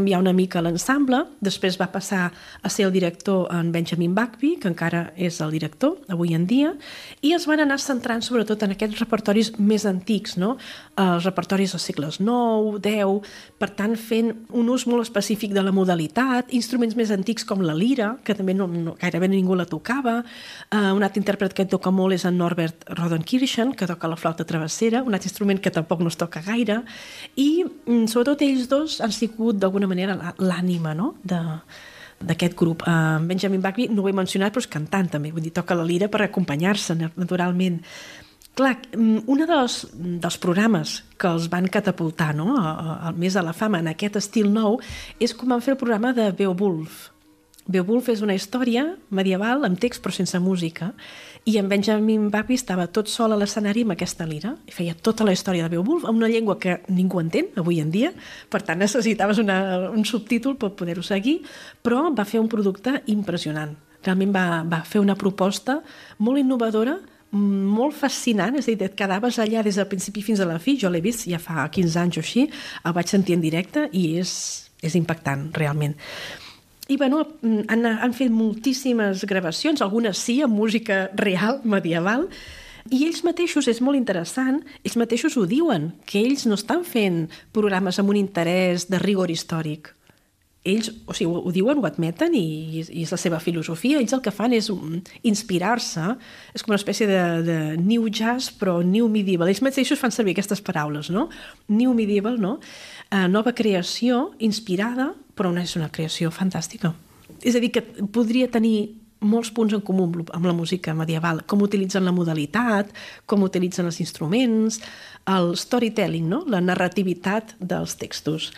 canviar una mica l'ensemble, després va passar a ser el director en Benjamin Bagby, que encara és el director avui en dia, i es van anar centrant sobretot en aquests repertoris més antics, no? Els repertoris dels segles IX, X, per tant fent un ús molt específic de la modalitat, instruments més antics com la lira, que també gairebé ningú la tocava, un altre intèrpret que toca molt és en Norbert Rodenkirchen, que toca la flauta travessera, un altre instrument que tampoc no es toca gaire, i sobretot ells dos han sigut d'alguna manera l'ànima, no?, d'aquest grup. Benjamin Bagby no ho he mencionat, però és cantant també, vull dir, toca la lira per acompanyar-se naturalment. Clar, un dels programes que els van catapultar, no?, més a la fama en aquest estil nou és com van fer el programa de Beowulf. Beowulf és una història medieval amb text però sense música, i en Benjamin Bagby estava tot sol a l'escenari amb aquesta lira i feia tota la història de Beowulf en una llengua que ningú entén avui en dia, per tant necessitaves un subtítol per poder-ho seguir, però va fer un producte impressionant. Realment va fer una proposta molt innovadora, molt fascinant, és a dir, et quedaves allà des del principi fins a la fi. Jo l'he vist ja fa 15 anys o així, el vaig sentir en directe i és impactant realment. I bueno, han fet moltíssimes gravacions, algunes sí, amb música real, medieval, i ells mateixos, és molt interessant, ells mateixos ho diuen, que ells no estan fent programes amb un interès de rigor històric. Ells, o sigui, ho diuen, ho admeten, i és la seva filosofia. Ells el que fan és inspirar-se, és com una espècie de new jazz, però new medieval. Ells mateixos fan servir aquestes paraules, no? New medieval, no? Nova creació, inspirada, però no és una creació fantàstica. És a dir, que podria tenir molts punts en comú amb la música medieval, com utilitzen la modalitat, com utilitzen els instruments, el storytelling, no?, la narrativitat dels textos.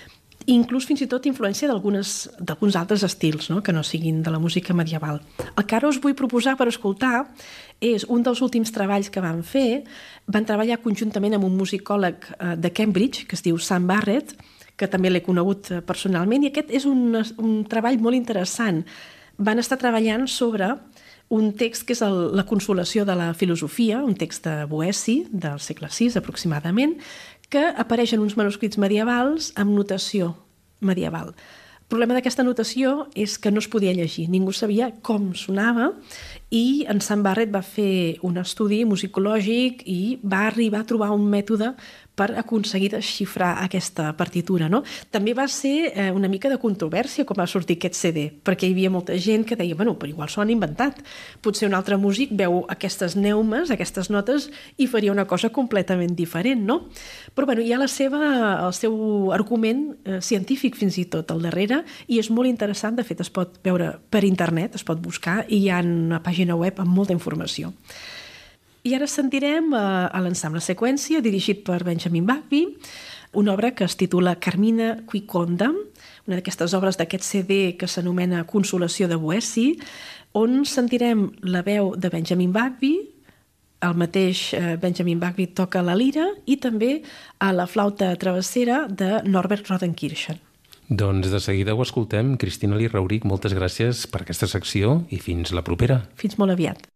Inclús fins i tot influència d'alguns altres estils, no?, que no siguin de la música medieval. El que ara us vull proposar per escoltar és un dels últims treballs que van fer. Van treballar conjuntament amb un musicòleg de Cambridge, que es diu Sam Barrett, que també l'he conegut personalment, i aquest és un treball molt interessant. Van estar treballant sobre un text que és la Consolació de la filosofia, un text de Boeci, del segle VI aproximadament, que apareix en uns manuscrits medievals amb notació medieval. El problema d'aquesta notació és que no es podia llegir, ningú sabia com sonava, i en Sam Barrett va fer un estudi musicològic i va arribar a trobar un mètode per aconseguir desxifrar aquesta partitura, no? També va ser una mica de controvèrsia com va sortir aquest CD, perquè hi havia molta gent que deia, bueno, però igual s'ho han inventat. Potser un altre músic veu aquestes neumes, aquestes notes, i faria una cosa completament diferent, no? Però bueno, hi ha el seu argument científic fins i tot al darrere, i és molt interessant. De fet, es pot veure per internet, es pot buscar, i hi ha una pàgina web amb molta informació. I ara sentirem a l'ensemble Seqüència, dirigit per Benjamin Bagby, una obra que es titula Carmina Quiconda, una d'aquestes obres d'aquest CD que s'anomena Consolació de Boeci, on sentirem la veu de Benjamin Bagby, el mateix Benjamin Bagby toca la lira, i també a la flauta travessera de Norbert Rodenkirchen. Doncs de seguida ho escoltem. Cristina Lee Rauric, moltes gràcies per aquesta secció i fins la propera. Fins molt aviat.